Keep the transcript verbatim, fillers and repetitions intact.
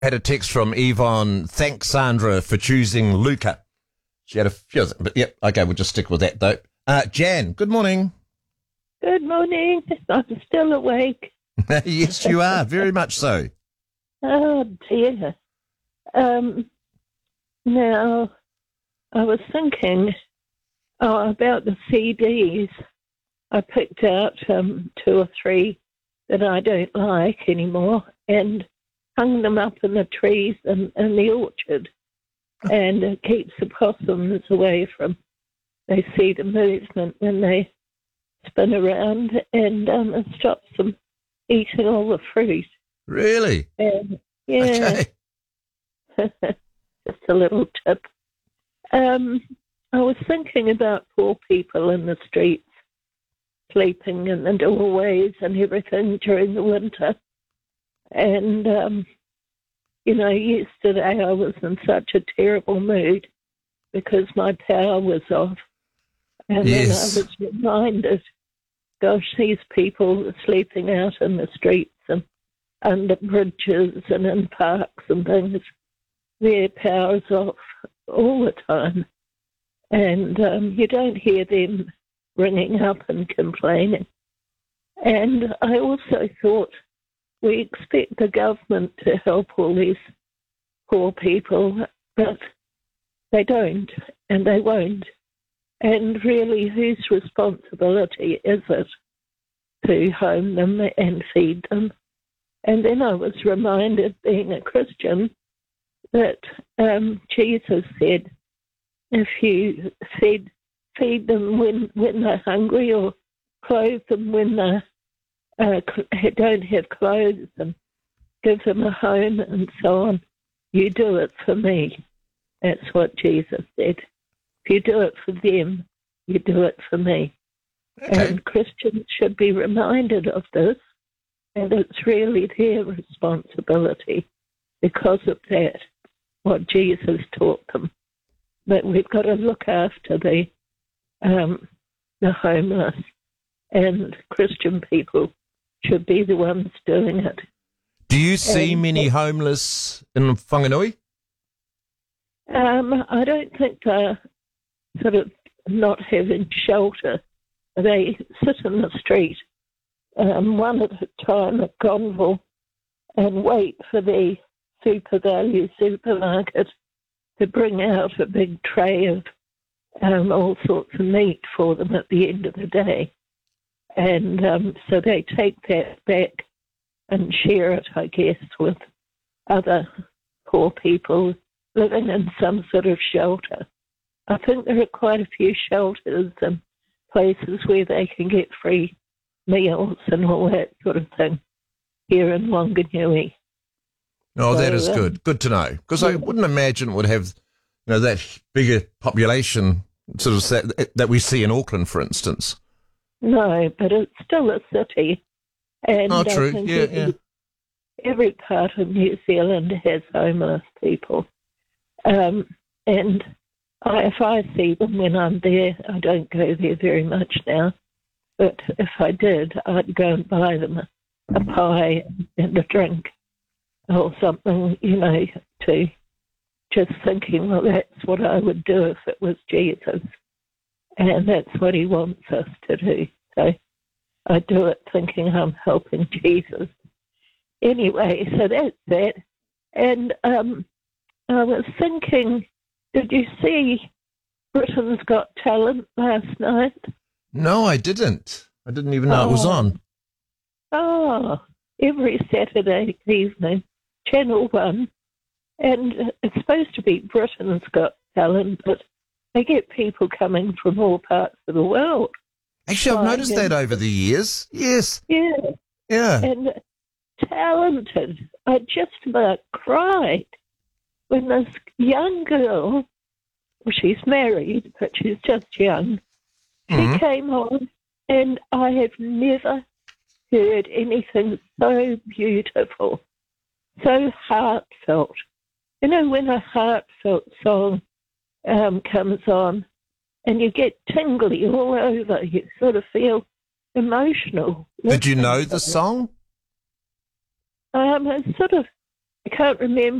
Had a text from Yvonne. Thanks, Sandra, for choosing Luca. She had a few, but yep, okay, we'll just stick with that though. Uh, Jan, good morning. Good morning. I'm still awake. Yes, you are, very much so. Oh, dear. Um, now, I was thinking oh, about the C Ds. I picked out um, two or three that I don't like anymore and hung them up in the trees in, in the orchard. And it keeps the possums away from, they see the movement when they spin around, and um, it stops them eating all the fruit. Really? And, yeah. Okay. Just a little tip. Um, I was thinking about poor people in the streets, sleeping in the doorways and everything during the winter. And, um, you know, yesterday I was in such a terrible mood because my power was off. And yes. then I was reminded, gosh, these people are sleeping out in the streets and under bridges and in parks and things. Their power's off all the time. And um, you don't hear them ringing up and complaining. And I also thought, we expect the government to help all these poor people, but they don't, and they won't. And really, whose responsibility is it to home them and feed them? And then I was reminded, being a Christian, that um, Jesus said, if you feed, feed them when, when they're hungry or clothe them when they uh, don't have clothes and give them a home and so on, you do it for me. That's what Jesus said. If you do it for them, you do it for me. Okay. And Christians should be reminded of this, and it's really their responsibility because of that, what Jesus taught them. That we've got to look after the um, the homeless, and Christian people should be the ones doing it. Do you see and, many homeless in Whanganui? Um, I don't think they're sort of not having shelter. They sit in the street, um, one at a time at Gonville, and wait for the Super Value supermarket to bring out a big tray of um, all sorts of meat for them at the end of the day. And um, so they take that back and share it, I guess, with other poor people living in some sort of shelter. I think there are quite a few shelters and places where they can get free meals and all that sort of thing here in Wanganui. Oh, so, that is um, good. Good to know. Because yeah. I wouldn't imagine it would have, you know, that bigger population sort of that, that we see in Auckland, for instance. No, but it's still a city. And oh, true. I think yeah, every, yeah. every part of New Zealand has homeless people. Um, and I, if I see them when I'm there, I don't go there very much now, but if I did, I'd go and buy them a, a pie and a drink or something, you know, to just thinking, well, that's what I would do if it was Jesus. And that's what he wants us to do. So I do it thinking I'm helping Jesus. Anyway, so that's that. And um, I was thinking, did you see Britain's Got Talent last night? No, I didn't. I didn't even know oh. it was on. Oh, every Saturday evening, Channel One. And it's supposed to be Britain's Got Talent, but they get people coming from all parts of the world. Actually, I've noticed that over the years. Yes. Yeah. Yeah. And talented. I just about cried when this young girl, well, she's married, but she's just young, she mm-hmm. came on, and I have never heard anything so beautiful, so heartfelt. You know, when a heartfelt song um, comes on and you get tingly all over, you sort of feel emotional. Did you know the song? Um, it's sort of I can't remember